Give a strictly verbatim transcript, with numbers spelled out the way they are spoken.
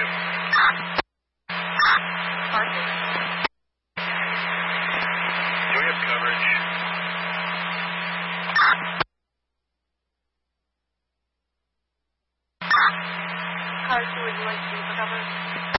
Parking. Do we have coverage? Car two, would you like to be for coverage?